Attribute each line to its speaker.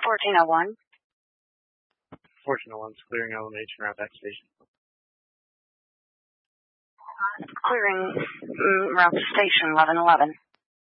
Speaker 1: 1401.
Speaker 2: 1401's clearing LMH and route back station.
Speaker 1: Clearing route to station 1111.